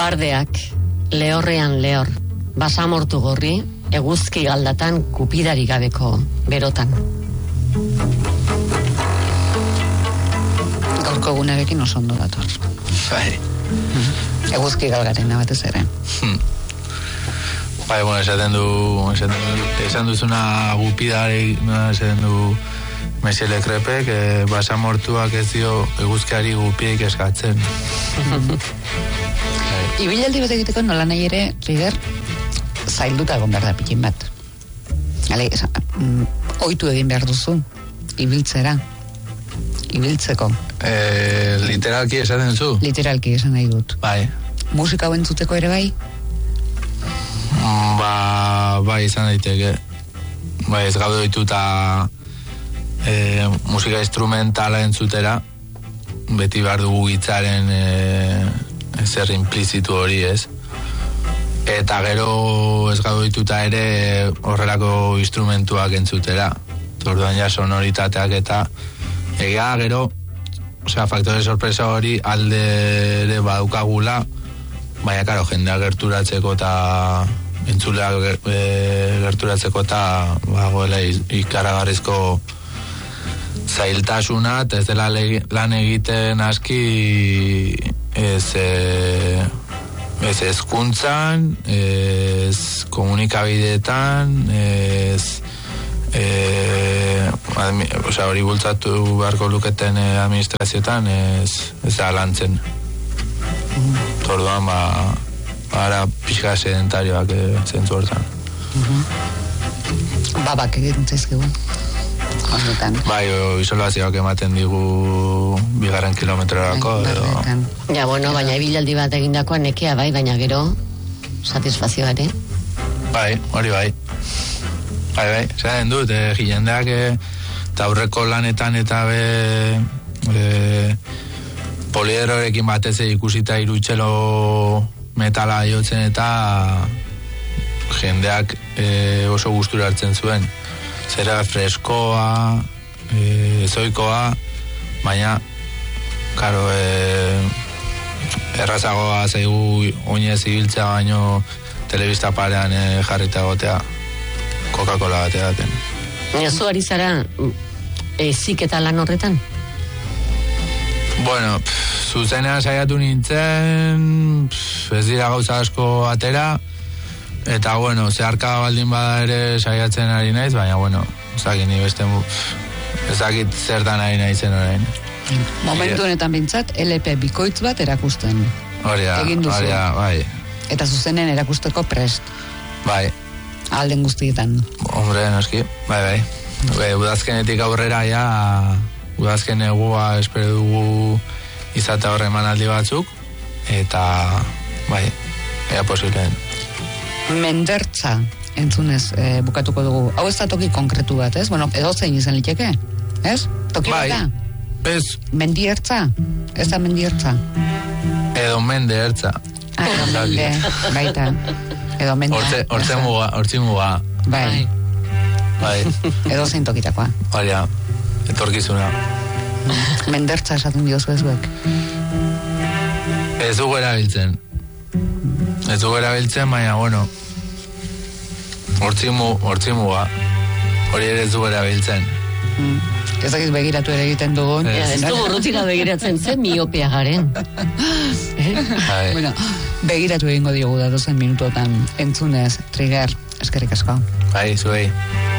Bardeak, lehorrean lehor, basamortu gorri, eguzki galdatan kupidari gabeko berotan. Gaurko egunarekin oso ondo dator. Bai. Eguzki galgarena batez ere. Bai, bueno, esan duzuna gupidari, esan du Mesele Krepek, basamortuak ez dio eguzkiari gupiek eskatzen. Ibilaldi bat egiteko nola nahi ere, Riger, zailduta egon behar da pikin bat. Oitu egin behar duzu, ibiltzeko. Literalki esaten zu? Literalki esan nahi dut. Bai. Musika entzuteko ere bai? Bai, izan daiteke. Bai, ez gaude dituta musika instrumentala entzutera, beti behar dugu hitzaren zer implizitu hori, ez? Eta gero ez gaude dituta ere horrelako instrumentuak entzutera. Orduan ja sonoritateak eta egia gero, faktore sorpresa hori alde ere badukagula, baina karo, jendea gerturatzeko eta entzuleak gerturatzeko eta bagoela ikaragarrizko zailtasuna, eta ez dela lan egiten aski ez hezkuntzan, ez komunikabideetan, ez hori bultzatu beharko luketen administrazioetan ez da lantzen. Orduan ara pixka sedentarioak zentzu hortan. Babak egiten zaizkigu. Bai, isolazioak ematen digu 2 kilometrorako. Ja, bueno, baina ibilaldi bat egindakoa nekea bai, baina gero satisfazioa ere. Bai, hori bai. Bai, zaten dut, jendeak eta aurreko lanetan eta poliedrorekin batez ikusita irutxelo metala jotzen eta jendeak oso gustura hartzen zuen. Zera freskoa, zoikoa, baina, karo, errazagoa zaigu oinez ibiltzea baino telebista parean jarrita gotea. Coca-Cola bateaten. Zu ari zara ezik eta lan horretan? Bueno, zuzenean saiatu nintzen, ez dira gauza asko atera, eta bueno, zeharka baldin bada ere saiatzen ari naiz, baina bueno, ezakit zertan ari naizen orain. Momentu honetan bintzat, LP bikoitz bat erakusten. Hori da, bai. Eta zuzenen erakusteko prest. Bai. Alden guztietan. Hombre, noski, bai. Udazkenetik aurrera udazken egua espero dugu izate horre emanaldi batzuk, eta bai, ea posibleen. Mendertza, entzunez, bukatuko dugu. Hau ez da toki konkretu bat, ez? Bueno, edo zein izan liteke, ez? Toki bat da? Ez. Mendiertza? Ez da mendiertza? Edo mendeertza. Edo mende, baita. Edo menda. Hortzi muga. Bai. Edo zein tokitakoa. Baina, etorkizuna. Mendertza esaten diozu ezuek. Ez dugu erabiltzen, baina, bueno, hortzi muga. Hori ere ez dugu erabiltzen. Ez dakit begiratu ere egiten dugun. Ez dugu rutina begiratzen zen miopia garen. Bueno, begiratu egingo diogu da 12 minutotan entzunez, Trigger, eskerrik asko. Bai, zuei.